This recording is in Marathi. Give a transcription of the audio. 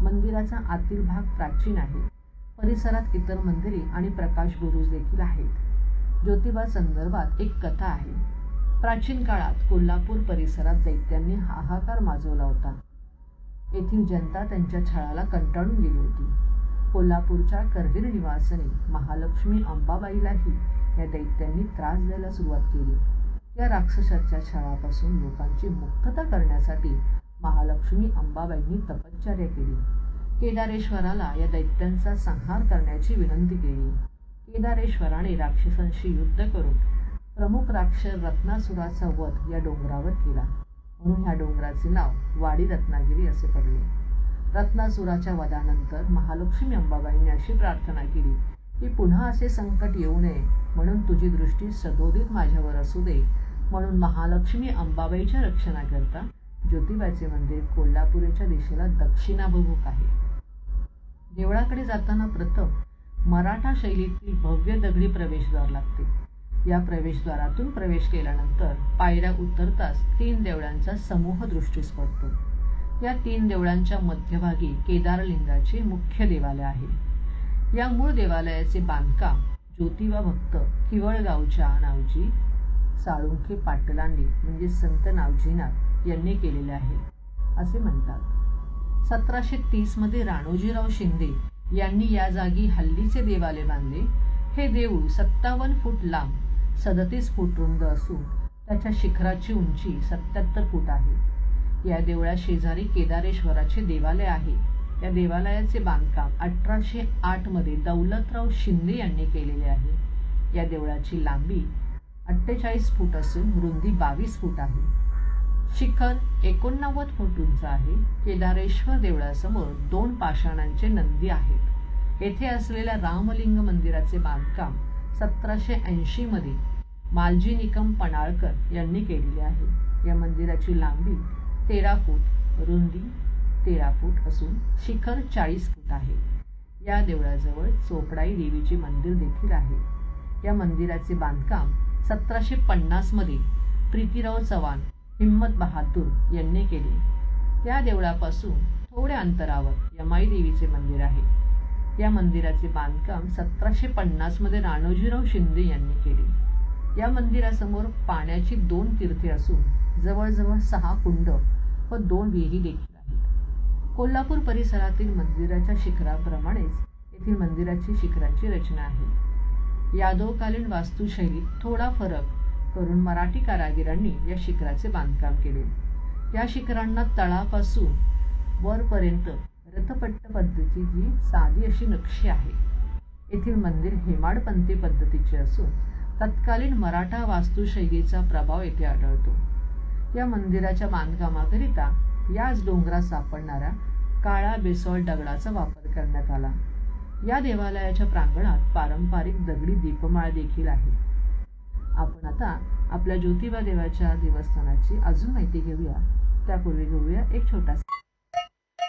मंदिराचा आतील भाग प्राचीन आहे. परिसरात इतर मंदिरे आणि प्रकाश बुरुज देखील आहेत. ज्योतिबा संदर्भात एक कथा आहे. प्राचीन काळात कोल्हापूर परिसरात दैत्यांनी हाहाकार माजवला होता. येथील जनता त्यांच्या छळाला कंटाळून गेली होती. कोल्हापूरच्या करवीर निवासिनी महालक्ष्मी अंबाबाईलाही या दैत्यांनी त्रास द्यायला सुरुवात केली. या राक्षसाच्या छळापासून लोकांची मुक्तता करण्यासाठी महालक्ष्मी अंबाबाईंनी तपश्चर्या केली. केदारेश्वराला या दैत्यांचा संहार करण्याची विनंती केली. केदारेश्वराने राक्षसांशी युद्ध करून प्रमुख राक्षस रत्नासुराचा वध या डोंगरावर केला. म्हणून ह्या डोंगराचे नाव वाडी रत्नागिरी असे पडले. रत्नासुराच्या वधानंतर महालक्ष्मी अंबाबाईंनी अशी प्रार्थना केली की पुन्हा असे संकट येऊ नये, म्हणून तुझी दृष्टी सदोदित माझ्यावर असू दे. म्हणून महालक्ष्मी अंबाबाईच्या रक्षणाकरता ज्योतिबाचे मंदिर कोल्हापूरच्या दिशेला दक्षिणाभिमुख आहे. देवळाकडे जाताना प्रथम मराठा शैलीतील भव्य दगडी प्रवेशद्वार लागते. या प्रवेशद्वारातून प्रवेश केल्यानंतर पायऱ्या उतरताच 3 देवळांचा समूह दृष्टीस पडतो. या 3 देवळांच्या मध्यभागी केदारलिंगाचे मुख्य देवालय आहे. या मूळ देवालयाचे बांधकाम ज्योतिबा भक्त किवळगावच्या नावजी साळुंखे पाटलांनी म्हणजे संत नावजीनाथ यांनी केलेले आहे असे म्हणतात. 1730 मध्ये राणोजीराव शिंदे यांनी या जागी हल्लीचे देवालय बांधले. हे देऊळ 57 फूट लांब, 37 फूट रुंद असून त्याच्या शिखराची उंची 77 फूट आहे. या देवळा शेजारी केदारेश्वराचे देवालय आहे. या देवालयाचे बांधकाम 1808 मध्ये दौलतराव शिंदे यांनी केलेले आहे. या देवळाची लांबी 48 फूट असून रुंदी 22 फूट आहे. शिखर 89 फूट उंच आहे. केदारेश्वर देवळासमोर 2 पाषाणांचे नंदी आहेत. येथे असलेल्या रामलिंग मंदिराचे बांधकाम 1780 मध्ये मालजी निकम पणाळकर यांनी केलेले आहे. या मंदिराची लांबी 13 फूट, रुंदी 13 फूट असून शिखर 40 फूट आहे. या देवळाजवळ चोपडाई देवीचे मंदिर देखील आहे. या मंदिराचे बांधकाम 1750 मध्ये प्रीतीराव चव्हाण हिम्मत बहादूर यांनी केले. या देवळापासून थोड्या अंतरावर यमाई देवीचे मंदिर आहे. या मंदिराचे बांधकाम 1750 मध्ये राणोजीराव शिंदे यांनी केले. या मंदिरासमोर पाण्याची 2 तीर्थे असून जवळजवळ 6 कुंड व 2 विहिरी देखील आहेत. कोल्हापूर परिसरातील मंदिराच्या शिखराप्रमाणेच येथील मंदिराची शिखराची रचना आहे. यादवकालीन वास्तुशैलीत थोडा फरक करून मराठी कारागिरांनी या शिखराचे बांधकाम केले. या शिखरांना तळापासून वरपर्यंत रथपट्ट पद्धतीची साधी अशी नक्षी आहे. येथील मंदिर हेमाडपंथी पद्धतीचे असून तत्कालीन मराठा वास्तुशैलीचा प्रभाव येथे आढळतो. या मंदिराच्या बांधकामाकरिता याच डोंगरात सापडणाऱ्या काळा बेसॉल्ट दगडाचा वापर करण्यात आला. या देवालयाच्या प्रांगणात पारंपरिक दगडी दीपमाळ देखील आहे. आपण आता आपल्या ज्योतिबा देवाच्या देवस्थानाची अजून माहिती घेऊया. त्यापूर्वी घेऊया एक छोटासा